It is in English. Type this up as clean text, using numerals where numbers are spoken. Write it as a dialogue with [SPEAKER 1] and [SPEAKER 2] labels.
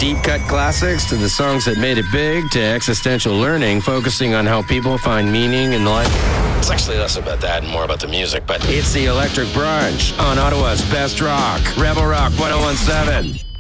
[SPEAKER 1] deep cut classics to the songs that made it big to existential learning, focusing on how people find meaning in life. It's actually less about that and more about the music, but it's the Electric Brunch on Ottawa's Best Rock, Rebel Rock 1017.